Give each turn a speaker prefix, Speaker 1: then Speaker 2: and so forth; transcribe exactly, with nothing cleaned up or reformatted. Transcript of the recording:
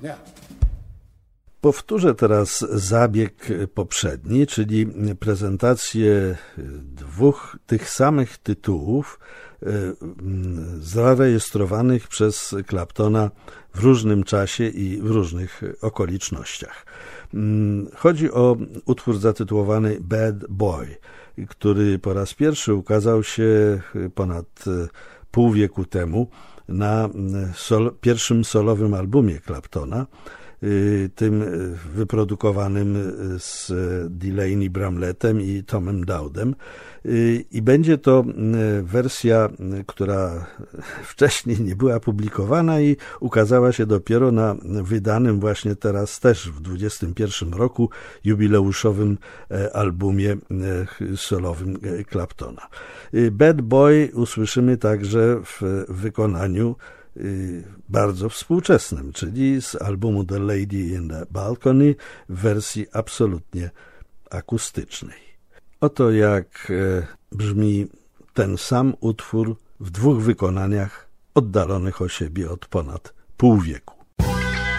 Speaker 1: Yeah.
Speaker 2: Powtórzę teraz zabieg poprzedni, czyli prezentację dwóch tych samych tytułów zarejestrowanych przez Claptona w różnym czasie i w różnych okolicznościach. Chodzi o utwór zatytułowany Bad Boy, który po raz pierwszy ukazał się ponad pół wieku temu na sol- pierwszym solowym albumie Claptona, tym wyprodukowanym z Delaney Bramlettem i Tomem Dowdem. I będzie to wersja, która wcześniej nie była publikowana i ukazała się dopiero na wydanym właśnie teraz też w dwudziestym pierwszym roku jubileuszowym albumie solowym Claptona. Bad Boy usłyszymy także w wykonaniu bardzo współczesnym, czyli z albumu The Lady in the Balcony w wersji absolutnie akustycznej. Oto jak brzmi ten sam utwór w dwóch wykonaniach oddalonych o siebie od ponad pół wieku.